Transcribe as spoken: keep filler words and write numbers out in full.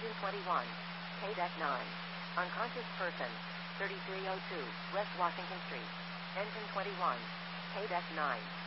Engine twenty-one. K-Deck nine. Unconscious person. thirty-three oh two West Washington Street. Engine twenty-one. K-Deck nine.